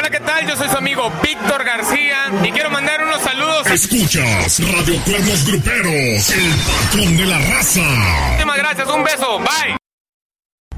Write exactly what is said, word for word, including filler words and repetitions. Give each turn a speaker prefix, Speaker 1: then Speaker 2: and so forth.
Speaker 1: Hola, ¿qué tal? Yo soy su amigo Víctor García y quiero mandar unos saludos.
Speaker 2: Escuchas Radio Cuernos Gruperos, el patrón de la raza.
Speaker 1: Muchísimas gracias, un beso, bye.